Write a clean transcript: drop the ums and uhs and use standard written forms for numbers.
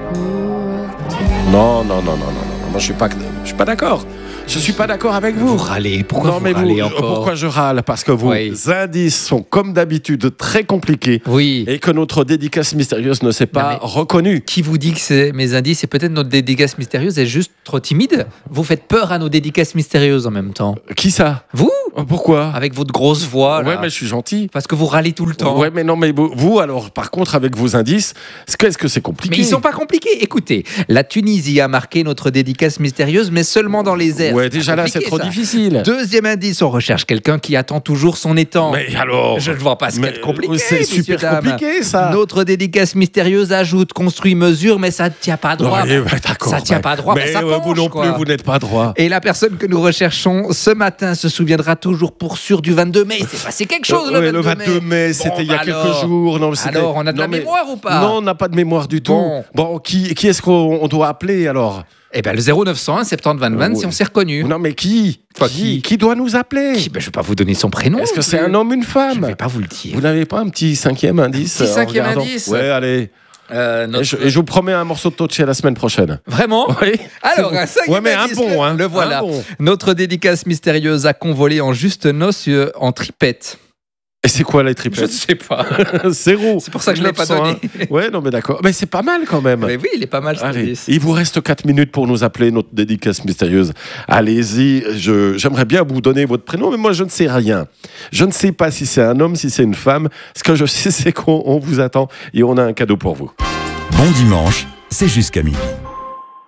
Non, je suis pas d'accord. Je suis pas d'accord avec vous. Vous râlez. Pourquoi non, vous mais râlez encore? Pourquoi je râle? Parce que vos indices sont comme d'habitude très compliqués. Oui. Et que notre dédicace mystérieuse ne s'est pas reconnue. Qui vous dit que c'est mes indices? Et peut-être notre dédicace mystérieuse est juste trop timide. Vous faites peur à nos dédicaces mystérieuses en même temps. Qui ça? Vous? Pourquoi? Avec votre grosse voix. Ouais, là. mais je suis gentil. Parce que vous râlez tout le temps. Ouais, mais non, mais vous alors, par contre, avec vos indices, qu'est-ce que c'est compliqué? Mais ils sont pas compliqués. Écoutez, la Tunisie a marqué notre dédicace mystérieuse, mais seulement dans les airs. Ouais, déjà là, c'est trop difficile. Deuxième indice, on recherche quelqu'un qui attend toujours son étang. Mais alors? Je ne vois pas ce qu'il y a de compliqué. C'est super compliqué, ça. Notre dédicace mystérieuse ajoute construit mesure, mais ça ne tient pas droit. Ouais, d'accord. Ça ne tient pas droit, mais ça penche, vous non plus, vous n'êtes pas droit. Et la personne que nous recherchons ce matin se souviendra toujours pour sûr du 22 mai. Il s'est passé quelque chose le 22 mai. C'était il y a quelques jours. Non, alors, on a de la mémoire ou pas? Non, on n'a pas de mémoire du tout. Bon, qui est-ce qu'on doit appeler alors? Eh bien, le 0901 70 20 20, si on s'est reconnu. Non, mais qui doit nous appeler? Je ne vais pas vous donner son prénom. Est-ce que c'est un homme ou une femme? Je ne vais pas vous le dire. Vous n'avez pas un petit cinquième indice? Un petit cinquième indice? Ouais, allez. Et je vous promets un morceau de Toche la semaine prochaine. Vraiment? Oui. Alors, un cinquième mais indice, un bon, hein. Le voilà. Un bon. Notre dédicace mystérieuse a convolé en juste noces en tripette. Et c'est quoi les Je tripettes? ne sais pas. Zéro. C'est pour ça que je ne l'ai pas donné. Ouais, non, mais d'accord. Mais c'est pas mal quand même. Mais oui, il est pas mal. Allez, il vous reste 4 minutes pour nous appeler, notre dédicace mystérieuse. Allez-y, j'aimerais bien vous donner votre prénom, mais moi je ne sais rien. Je ne sais pas si c'est un homme, si c'est une femme. Ce que je sais, c'est qu'on vous attend et on a un cadeau pour vous. Bon dimanche, c'est jusqu'à midi.